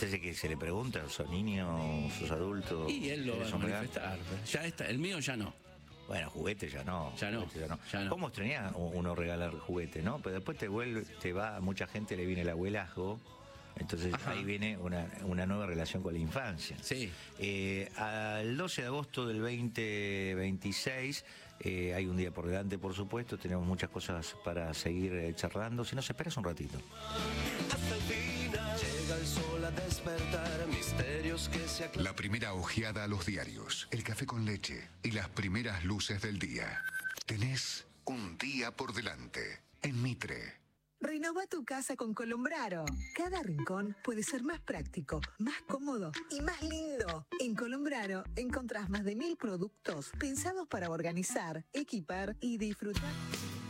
Entonces, que se le pregunta, ¿sos niño, sos adulto? Y él lo va a ¿Querés un regalo? manifestar. Ya está, el mío ya no. Bueno, juguete ya no. Ya no, juguete ya no. ¿Cómo extrañás uno regalar juguete, no? Pero después te va, a mucha gente le viene el abuelazgo. Entonces Ajá. ahí viene una nueva relación con la infancia. Sí. Al 12 de agosto del 2026, hay un día por delante, por supuesto, tenemos muchas cosas para seguir charlando. Si nos esperas un ratito. Hasta el final llega el sol a despertar misterios que se aclaran. La primera ojeada a los diarios, el café con leche y las primeras luces del día. Tenés un día por delante en Mitre. Renova tu casa con Colombraro. Cada rincón puede ser más práctico, más cómodo y más lindo. En Colombraro encontrás más de 1000 productos pensados para organizar, equipar y disfrutar.